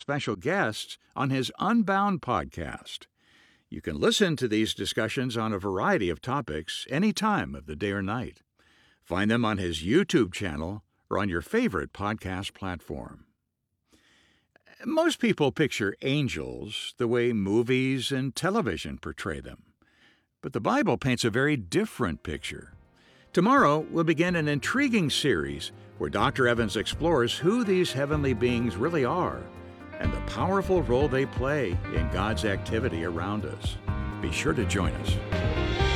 special guests on his Unbound podcast. You can listen to these discussions on a variety of topics any time of the day or night. Find them on his YouTube channel or on your favorite podcast platform. Most people picture angels the way movies and television portray them. But the Bible paints a very different picture. Tomorrow, we'll begin an intriguing series where Dr. Evans explores who these heavenly beings really are and the powerful role they play in God's activity around us. Be sure to join us.